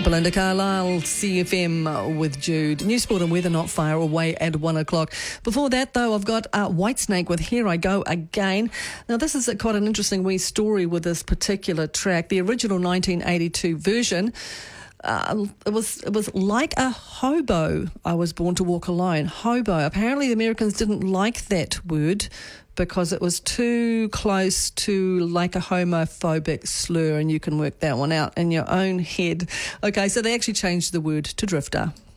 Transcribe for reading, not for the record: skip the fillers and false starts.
Belinda Carlisle, CFM with Jude. New sport and weather not far away at 1 o'clock. Before that, though, I've got Whitesnake with Here I Go Again. Now, this is quite an interesting wee story with this particular track. The original 1982 version, it was like a hobo. I was born to walk alone. Hobo. Apparently, the Americans didn't like that word because it was too close to like a homophobic slur, and you can work that one out in your own head. Okay, so they actually changed the word to drifter.